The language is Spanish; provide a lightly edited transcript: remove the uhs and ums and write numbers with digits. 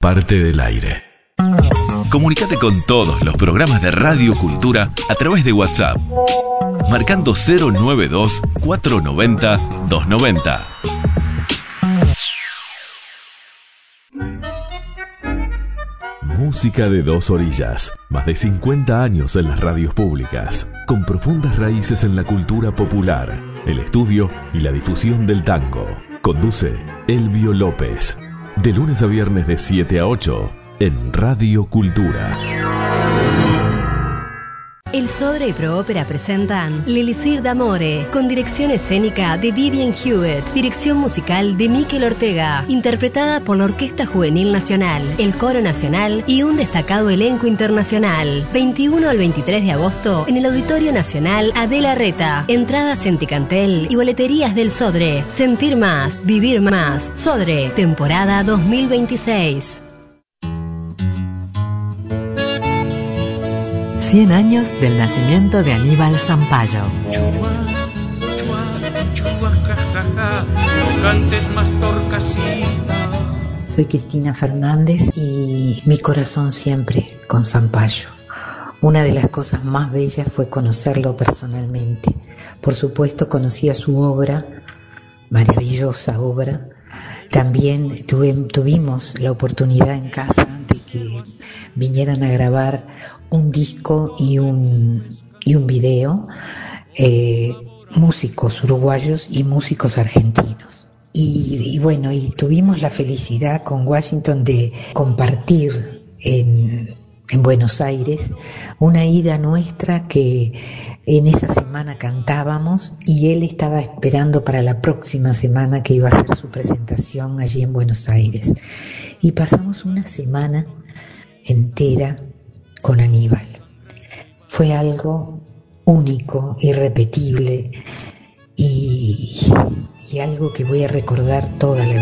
parte del aire. Comunicate con todos los programas de Radio Cultura a través de WhatsApp, marcando 092 490 290. Música de dos orillas. Más de 50 años en las radios públicas, con profundas raíces en la cultura popular, el estudio y la difusión del tango. Conduce Elvio López. De lunes a viernes de 7 a 8 en Radio Cultura. El Sodre y Proópera presentan L'Elisir d'Amore, con dirección escénica de Vivian Hewitt, dirección musical de Miquel Ortega, interpretada por la Orquesta Juvenil Nacional, el Coro Nacional y un destacado elenco internacional. 21 al 23 de agosto en el Auditorio Nacional Adela Reta. Entradas en Ticantel y boleterías del Sodre. Sentir más, vivir más. Sodre, temporada 2026. 100 años del nacimiento de Aníbal Zampayo. Soy Cristina Fernández y mi corazón siempre con Zampayo. Una de las cosas más bellas fue conocerlo personalmente. Por supuesto conocía su obra, maravillosa obra. También tuvimos la oportunidad en casa de que vinieran a grabar un disco y un video, músicos uruguayos y músicos argentinos. Y bueno, y tuvimos la felicidad con Washington de compartir en Buenos Aires una ida nuestra que en esa semana cantábamos y él estaba esperando para la próxima semana que iba a hacer su presentación allí en Buenos Aires. Y pasamos una semana entera con Aníbal. Fue algo único, irrepetible y algo que voy a recordar toda la vida.